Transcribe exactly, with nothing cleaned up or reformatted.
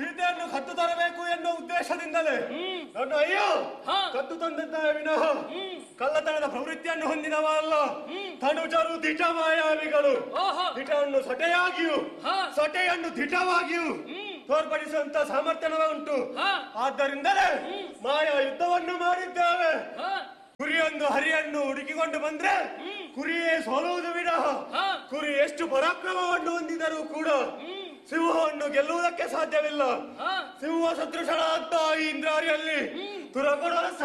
ಸೀತೆಯನ್ನು ಕದ್ದು ತರಬೇಕು ಎನ್ನುವ ಉದ್ದೇಶದಿಂದಲೇ ನನ್ನ ಅಯ್ಯೋ ಕದ್ದು ತಂದಿದ್ದಾನೆ ವಿನಃ ಕಳ್ಳತನದ ಪ್ರವೃತ್ತಿಯನ್ನು ಹೊಂದಿದವ ಅಲ್ಲ. ತನುಜರು ದಿಟ ಮಾಯಾವಿಗಳು. ದಿಟವನ್ನು ಸೊಟೆಯಾಗಿಯೂ ಸೊಟೆಯನ್ನು ದಿಟವಾಗಿಯೂ ತೋರ್ಪಡಿಸುವಂತ ಸಾಮರ್ಥ್ಯವೇ ಉಂಟು. ಆದ್ದರಿಂದಲೇ ಮಾಯಾ ಯುದ್ಧವನ್ನು ಮಾಡಿದ್ದೇವೆ. ಕುರಿಯೊಂದು ಹರಿಯನ್ನು ಹುಡುಕಿಕೊಂಡು ಬಂದ್ರೆ ಕುರಿಯೇ ಸೋಲುವುದು ವಿನಃ ಕುರಿ ಎಷ್ಟು ಪರಾಕ್ರಮವನ್ನು ಹೊಂದಿದರೂ ಕೂಡ ಸಿಂಹವನ್ನು ಗೆಲ್ಲುವುದಕ್ಕೆ ಸಾಧ್ಯವಿಲ್ಲ. ಸಿಂಹ ಸದೃಶನಾದ ಈ ಇಂದ್ರಾರಿಯಲ್ಲಿ ತುರಕೊಡಲು